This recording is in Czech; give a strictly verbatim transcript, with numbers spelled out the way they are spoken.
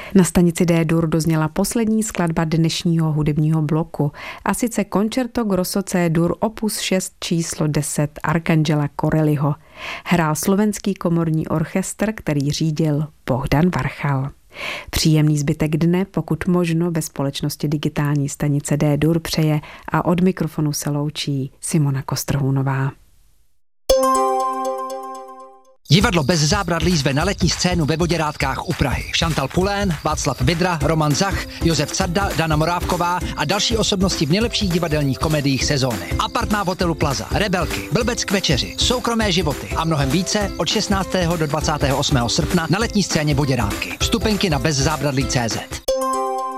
Na stanici D-dur dozněla poslední skladba dnešního hudebního bloku, a sice Concerto Grosso C-dur opus šest číslo deset Arcangela Corelliho. Hrál slovenský komorní orchestr, který řídil Bohdan Varchal. Příjemný zbytek dne, pokud možno ve společnosti digitální stanice D-dur přeje a od mikrofonu se loučí Simona Kostrhůnová. Divadlo Bez zábradlí zve na letní scénu ve Voděrádkách u Prahy. Šantal Pulén, Václav Vidra, Roman Zach, Josef Carda, Dana Morávková a další osobnosti v nejlepších divadelních komediích sezóny. Apartmá v hotelu Plaza, Rebelky, Blbec k večeři, Soukromé životy a mnohem více od šestnáctého do dvacátého osmého srpna na letní scéně Voděrádky. Vstupenky na bezzábradlí tečka cé zet.